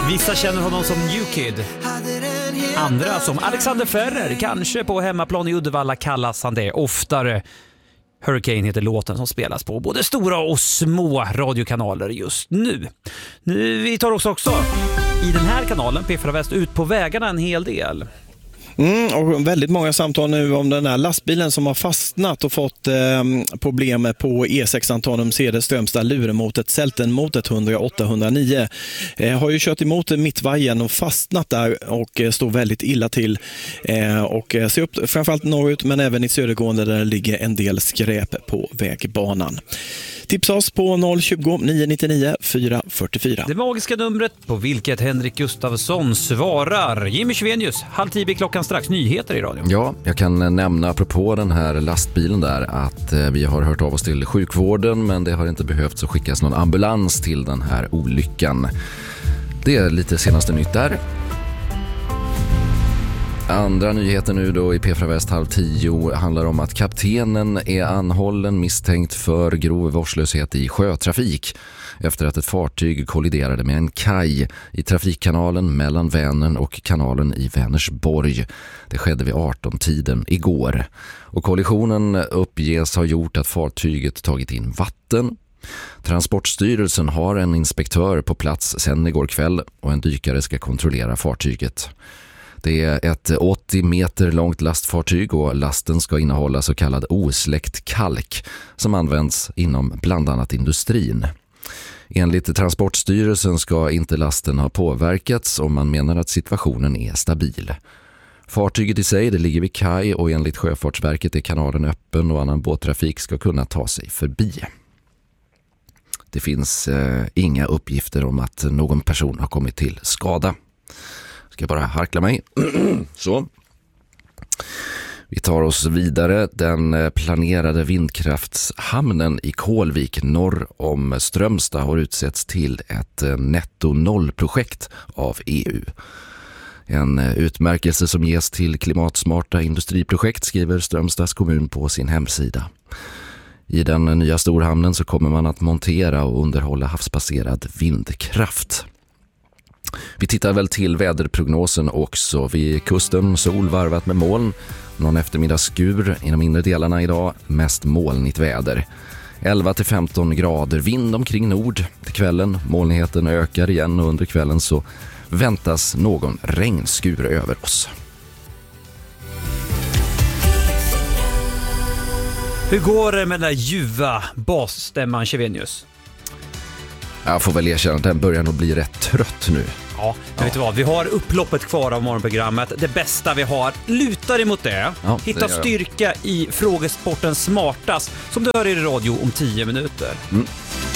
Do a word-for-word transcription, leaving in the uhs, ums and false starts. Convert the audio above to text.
Vissa känner honom som New Kid. Andra som Alexander Ferrer. Kanske på hemmaplan i Uddevalla kallas han det oftare. Hurricane heter låten som spelas på både stora och små radiokanaler just nu. nu vi tar oss också i den här kanalen, P fyra Väst, ut på vägarna en hel del. Mm, och väldigt många samtal nu om den här lastbilen som har fastnat och fått eh, problem på E sex Tanum Ceder Strömstad Luremotet Sältenmotet hundraåtta hundraniio. Eh, har ju kört emot mittvajen och fastnat där och eh, står väldigt illa till. Eh, och eh, ser upp framförallt norrut men även i södergående där det ligger en del skräp på vägbanan. Tipsa oss på noll tjugo, nio nittionio, fyra fyrtiofyra. Det magiska numret på vilket Henrik Gustafsson svarar. Jimmy Schwenius, halv tio klockan strax, nyheter i radion. Ja, jag kan nämna apropå den här lastbilen där att vi har hört av oss till sjukvården men det har inte behövt så skickas någon ambulans till den här olyckan. Det är lite senaste nytt där. Andra nyheter nu då i P fyra Väst halv tio handlar om att kaptenen är anhållen misstänkt för grov vårdslöshet i sjötrafik efter att ett fartyg kolliderade med en kaj i trafikkanalen mellan Vänern och kanalen i Vänersborg. Det skedde vid arton-tiden igår. Och kollisionen uppges ha gjort att fartyget tagit in vatten. Transportstyrelsen har en inspektör på plats sedan igår kväll och en dykare ska kontrollera fartyget. Det är ett åttio meter långt lastfartyg och lasten ska innehålla så kallad osläckt kalk som används inom bland annat industrin. Enligt Transportstyrelsen ska inte lasten ha påverkats och man menar att situationen är stabil. Fartyget i sig det ligger vid kaj och enligt Sjöfartsverket är kanalen öppen och annan båttrafik ska kunna ta sig förbi. Det finns eh, inga uppgifter om att någon person har kommit till skada. Ska jag bara harkla mig. Så. Vi tar oss vidare. Den planerade vindkraftshamnen i Kålvik norr om Strömstad har utsetts till ett netto noll-projekt av E U. En utmärkelse som ges till klimatsmarta industriprojekt, skriver Strömstads kommun på sin hemsida. I den nya storhamnen så kommer man att montera och underhålla havsbaserad vindkraft. Vi tittar väl till väderprognosen också. Vid kusten sol varvat med moln. Någon eftermiddagsskur i de inre delarna idag. Mest molnigt väder. elva till femton grader. Vind omkring nord. Till kvällen molnigheten ökar igen och under kvällen så väntas någon regnskur över oss. Hur går det med den där ljuva basstämman Chevenius? Jag får väl erkänna att den börjar nog bli rätt trött nu. Ja, men ja. Vet du vad? Vi har upploppet kvar av morgonprogrammet. Det bästa vi har. Lutar emot det. Ja, Hitta det styrka i frågesporten smartast som du hör i radio om tio minuter. Mm.